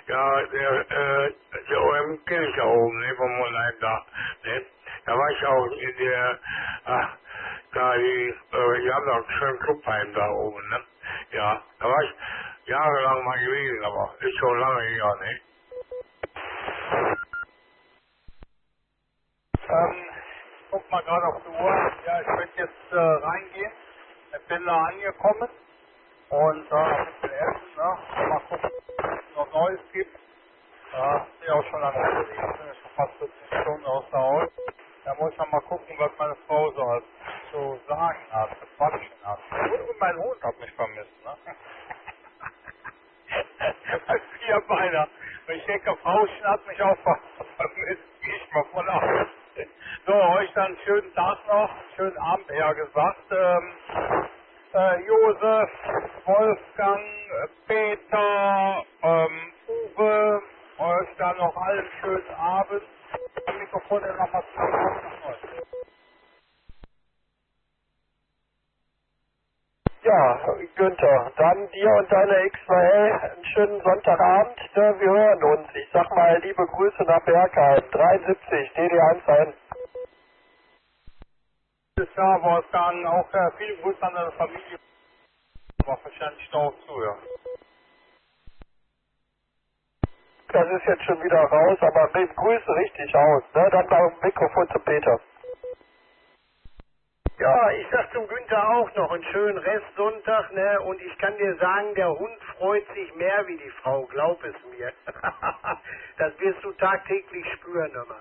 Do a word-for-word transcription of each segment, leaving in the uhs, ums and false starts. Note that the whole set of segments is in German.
Ja, der, äh, der O M kenne ich ja oben, ne, vom Online da, ne. Da war ich auch in der, ach, da die, äh, die haben doch einen schönen Clubheim da oben, ne. Ja, da war ich jahrelang mal gewesen, aber ist schon lange her, ne. Ähm, ich guck mal gerade auf die Uhr. Ja, ich werde jetzt äh, reingehen. Ich bin da angekommen und äh, ein bisschen essen, ne? Mal gucken, was es noch Neues gibt. Ja, ich bin auch schon lange unterwegs, ich bin ja schon fast vierzehn Stunden aus der Haus. Da muss ich mal gucken, was meine Frau so als zu sagen hat, zu quatschen hat. Und mein Hund hat mich vermisst, ne? Als Vierbeiner. Und ich denke, Frauchen hat mich auch ver vermisst, gehe ich mal von aus. So, euch dann einen schönen Tag noch, schönen Abend, eher gesagt. Ähm, äh, Josef, Wolfgang, äh, Peter, ähm, Uwe, euch dann noch allen einen schönen Abend. Das Mikrofon ist nochmal zu. Ja, Günther, dann dir und deiner X zwei L einen schönen Sonntagabend. Ne, wir hören uns. Ich sag mal liebe Grüße nach Bergheim. dreiundsiebzig, D D eins ein. Ja, Wolfgang, auch äh, viele Grüße an deine Familie. Aber wahrscheinlich noch zuhören. Das ist jetzt schon wieder raus, aber wir grüßen richtig aus. Ne? Dann mal Mikrofon zu Peter. Ja, ich sag zum Günther auch noch einen schönen Restsonntag, ne? Und ich kann dir sagen, der Hund freut sich mehr wie die Frau, glaub es mir. Das wirst du tagtäglich spüren immer.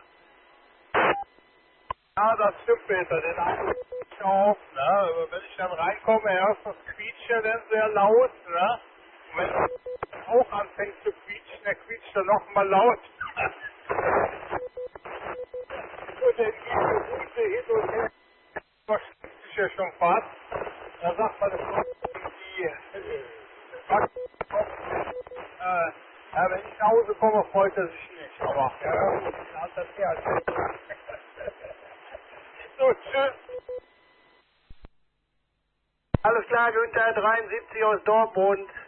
Ja, das stimmt, Peter, den einen ich auch, ne? Wenn ich dann reinkomme, erst das Quietschen dann sehr laut, ne? Und wenn er auch anfängt zu quietschen, der quietscht dann nochmal laut. Und dann geht die Route hin und her, verschlägt sich ja schon fast. Da sagt meine Frau, die, äh, äh, ja, wenn ich nach Hause komme, freut er sich nicht, aber, ja, gut, dann hat das Herz. So, tschüss. Alles klar, Günther, dreiundsiebzig aus Dortmund.